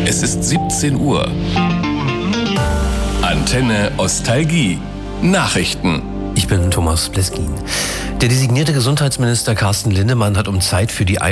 Es ist 17 Uhr. Antenne Ostalgie. Nachrichten. Ich bin Thomas Bleskin. Der designierte Gesundheitsminister Carsten Linnemann hat um Zeit für die